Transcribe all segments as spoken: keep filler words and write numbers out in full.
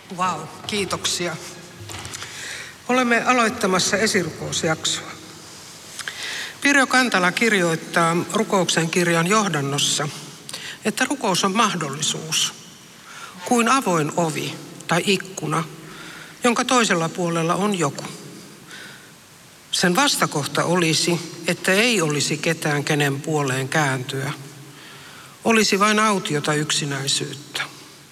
Vau, wow, kiitoksia. Olemme aloittamassa esirukousjaksoa. Pirjo Kantala kirjoittaa rukouksen kirjan johdannossa, että rukous on mahdollisuus, kuin avoin ovi tai ikkuna, jonka toisella puolella on joku. Sen vastakohta olisi, että ei olisi ketään, kenen puoleen kääntyä. Olisi vain autiota yksinäisyyttä.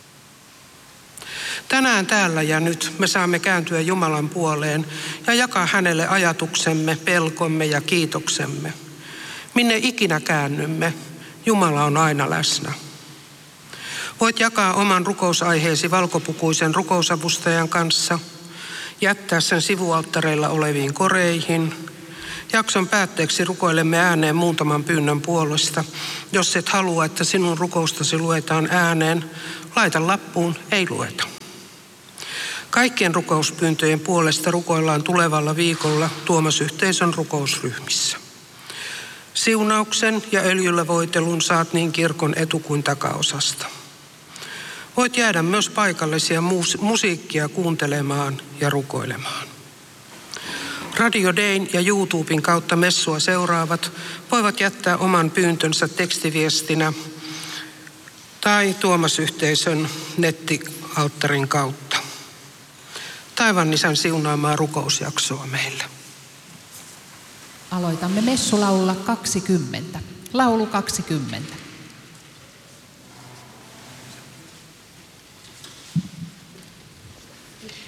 Tänään täällä ja nyt me saamme kääntyä Jumalan puoleen ja jakaa hänelle ajatuksemme, pelkomme ja kiitoksemme. Minne ikinä käännymme, Jumala on aina läsnä. Voit jakaa oman rukousaiheesi valkopukuisen rukousavustajan kanssa, jättää sen sivualttareilla oleviin koreihin. Jakson päätteeksi rukoilemme ääneen muutaman pyynnön puolesta. Jos et halua, että sinun rukoustasi luetaan ääneen, laita lappuun, ei lueta. Kaikkien rukouspyyntöjen puolesta rukoillaan tulevalla viikolla Tuomas-yhteisön rukousryhmissä. Siunauksen ja öljyllä voitelun saat niin kirkon etu- kuin takaosasta. Voit jäädä myös paikallisia musiikkia kuuntelemaan ja rukoilemaan. Radio Dayn ja YouTuben kautta messua seuraavat voivat jättää oman pyyntönsä tekstiviestinä tai Tuomas-yhteisön nettialttarin kautta. Taivaan Isän siunaamaa rukousjaksoa meille. Aloitamme messulaulla kaksikymmentä. Laulu kaksikymmentä.